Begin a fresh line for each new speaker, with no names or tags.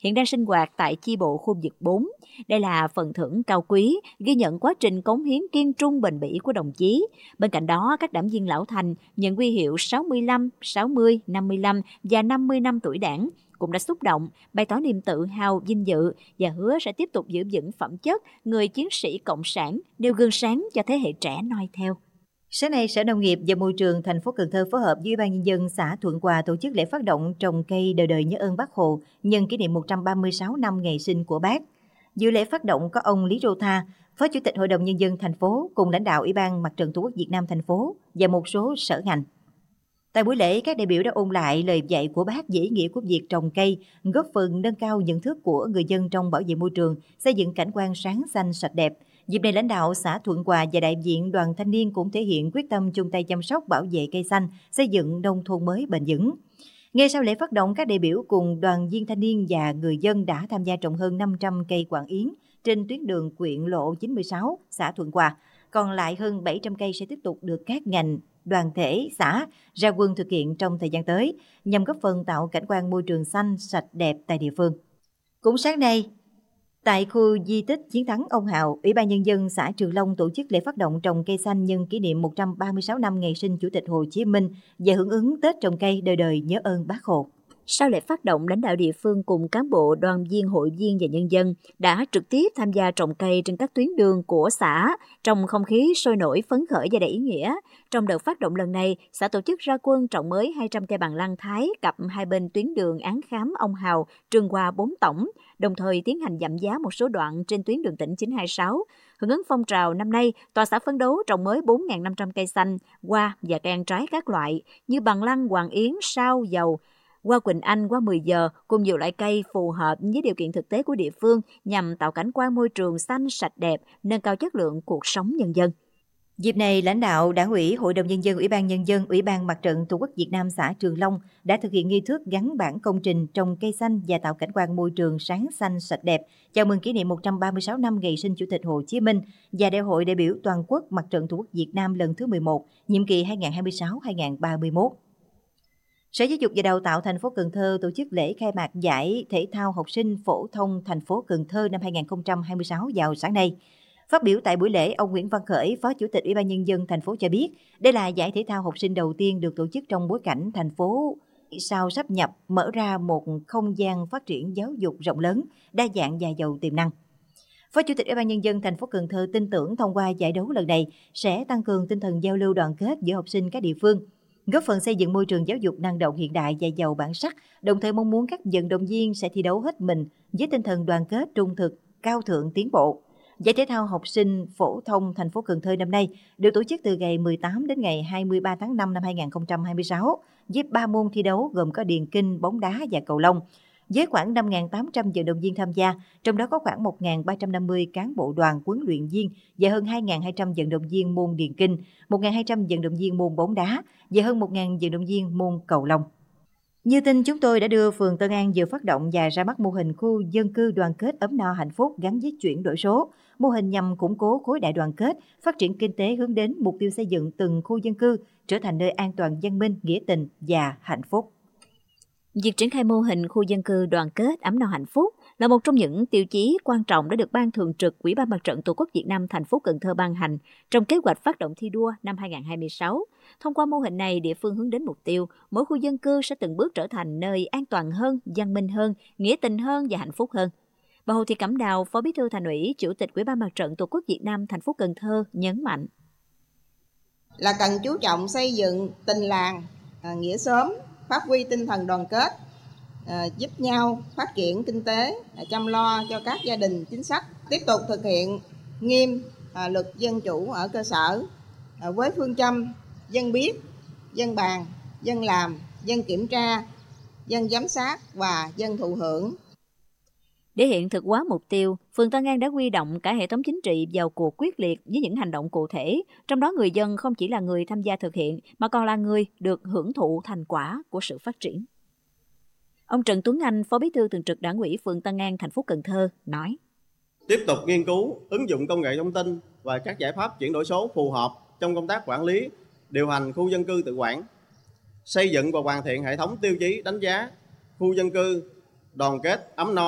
hiện đang sinh hoạt tại chi bộ khu vực 4. Đây là phần thưởng cao quý, ghi nhận quá trình cống hiến kiên trung bền bỉ của đồng chí. Bên cạnh đó, các đảng viên lão thành nhận huy hiệu 65, 60, 55 và 50 năm tuổi Đảng cũng đã xúc động, bày tỏ niềm tự hào, vinh dự và hứa sẽ tiếp tục giữ vững phẩm chất người chiến sĩ cộng sản, nêu gương sáng cho thế hệ trẻ noi theo.
Sáng nay, Sở Nông nghiệp và Môi trường thành phố Cần Thơ phối hợp với Ủy ban nhân dân xã Thuận Hòa tổ chức lễ phát động trồng cây đời đời nhớ ơn Bác Hồ nhân kỷ niệm 136 năm ngày sinh của Bác. Dự lễ phát động có ông Lý Rô Tha, Phó Chủ tịch Hội đồng nhân dân thành phố cùng lãnh đạo Ủy ban Mặt trận Tổ quốc Việt Nam thành phố và một số sở ngành. Tại buổi lễ, các đại biểu đã ôn lại lời dạy của Bác về ý nghĩa của việc trồng cây, góp phần nâng cao nhận thức của người dân trong bảo vệ môi trường, xây dựng cảnh quan sáng xanh sạch đẹp. Dịp này, lãnh đạo xã Thuận Hòa và đại diện đoàn thanh niên cũng thể hiện quyết tâm chung tay chăm sóc bảo vệ cây xanh, xây dựng nông thôn mới bền vững. Ngay sau lễ phát động, các đại biểu cùng đoàn viên thanh niên và người dân đã tham gia trồng hơn 500 cây quạng yến trên tuyến đường Quyện Lộ 96, xã Thuận Hòa. Còn lại hơn 700 cây sẽ tiếp tục được các ngành, đoàn thể, xã ra quân thực hiện trong thời gian tới nhằm góp phần tạo cảnh quan môi trường xanh, sạch, đẹp tại địa phương. Cũng sáng nay, tại khu di tích chiến thắng ông Hào, Ủy ban nhân dân xã Trường Long tổ chức lễ phát động trồng cây xanh nhân kỷ niệm 136 năm ngày sinh Chủ tịch Hồ Chí Minh và hưởng ứng Tết trồng cây đời đời nhớ ơn Bác Hồ.
Sau lễ phát động, lãnh đạo địa phương cùng cán bộ, đoàn viên, hội viên và nhân dân đã trực tiếp tham gia trồng cây trên các tuyến đường của xã trong không khí sôi nổi, phấn khởi và đầy ý nghĩa. Trong đợt phát động lần này, xã tổ chức ra quân trồng mới 200 cây bằng lăng Thái cặp hai bên tuyến đường Án Khám, Ông Hào, Trường Hoa 4 tổng, đồng thời tiến hành giảm giá một số đoạn trên tuyến đường tỉnh 926. Hưởng ứng phong trào năm nay, tòa xã phấn đấu trồng mới 4.500 cây xanh, hoa và cây ăn trái các loại như bằng lăng, hoàng yến, sao, dầu, hoa Quỳnh Anh, hoa 10 giờ cùng nhiều loại cây phù hợp với điều kiện thực tế của địa phương nhằm tạo cảnh quan môi trường xanh sạch đẹp, nâng cao chất lượng cuộc sống nhân dân.
Dịp này, lãnh đạo Đảng ủy, Hội đồng nhân dân, Ủy ban nhân dân, Ủy ban Mặt trận Tổ quốc Việt Nam xã Trường Long đã thực hiện nghi thức gắn bảng công trình trồng cây xanh và tạo cảnh quan môi trường sáng xanh sạch đẹp chào mừng kỷ niệm 136 năm ngày sinh Chủ tịch Hồ Chí Minh và Đại hội đại biểu toàn quốc Mặt trận Tổ quốc Việt Nam lần thứ 11, nhiệm kỳ 2026-2031. Sở Giáo dục và Đào tạo thành phố Cần Thơ tổ chức lễ khai mạc giải thể thao học sinh phổ thông thành phố Cần Thơ năm 2026 vào sáng nay. Phát biểu tại buổi lễ, ông Nguyễn Văn Khởi, Phó Chủ tịch Ủy ban nhân dân thành phố cho biết, đây là giải thể thao học sinh đầu tiên được tổ chức trong bối cảnh thành phố sau sáp nhập mở ra một không gian phát triển giáo dục rộng lớn, đa dạng và giàu tiềm năng. Phó Chủ tịch Ủy ban nhân dân thành phố Cần Thơ tin tưởng thông qua giải đấu lần này sẽ tăng cường tinh thần giao lưu đoàn kết giữa học sinh các địa phương, góp phần xây dựng môi trường giáo dục năng động hiện đại và giàu bản sắc, đồng thời mong muốn các vận động viên sẽ thi đấu hết mình với tinh thần đoàn kết trung thực, cao thượng tiến bộ. Giải thể thao học sinh phổ thông thành phố Cần Thơ năm nay được tổ chức từ ngày 18 đến ngày 23 tháng 5 năm 2026 với 3 môn thi đấu gồm có điền kinh, bóng đá và cầu lông. Với khoảng 5.800 vận động viên tham gia, trong đó có khoảng 1.350 cán bộ đoàn huấn luyện viên và hơn 2.200 vận động viên môn điền kinh, 1.200 vận động viên môn bóng đá và hơn 1.000 vận động viên môn cầu lông. Như tin chúng tôi đã đưa, phường Tân An vừa phát động và ra mắt mô hình khu dân cư đoàn kết ấm no hạnh phúc gắn với chuyển đổi số. Mô hình nhằm củng cố khối đại đoàn kết, phát triển kinh tế hướng đến mục tiêu xây dựng từng khu dân cư trở thành nơi an toàn, văn minh, nghĩa tình và hạnh phúc.
Việc triển khai mô hình khu dân cư đoàn kết ấm no hạnh phúc là một trong những tiêu chí quan trọng đã được Ban Thường trực Ủy ban Mặt trận Tổ quốc Việt Nam thành phố Cần Thơ ban hành trong kế hoạch phát động thi đua năm 2026. Thông qua mô hình này, địa phương hướng đến mục tiêu mỗi khu dân cư sẽ từng bước trở thành nơi an toàn hơn, văn minh hơn, nghĩa tình hơn và hạnh phúc hơn. Bà Hồ Thị Cẩm Đào, Phó Bí thư Thành ủy, Chủ tịch Ủy ban Mặt trận Tổ quốc Việt Nam thành phố Cần Thơ nhấn mạnh
là cần chú trọng xây dựng tình làng, nghĩa xóm, phát huy tinh thần đoàn kết, giúp nhau phát triển kinh tế, chăm lo cho các gia đình chính sách, tiếp tục thực hiện nghiêm luật dân chủ ở cơ sở với phương châm dân biết, dân bàn, dân làm, dân kiểm tra, dân giám sát và dân thụ hưởng.
Để hiện thực hóa mục tiêu, phường Tân An đã huy động cả hệ thống chính trị vào cuộc quyết liệt với những hành động cụ thể, trong đó người dân không chỉ là người tham gia thực hiện mà còn là người được hưởng thụ thành quả của sự phát triển. Ông Trần Tuấn Anh, Phó Bí thư Thường trực Đảng ủy phường Tân An, thành phố Cần Thơ nói:
Tiếp tục nghiên cứu, ứng dụng công nghệ thông tin và các giải pháp chuyển đổi số phù hợp trong công tác quản lý, điều hành khu dân cư tự quản, xây dựng và hoàn thiện hệ thống tiêu chí đánh giá khu dân cư đoàn kết ấm no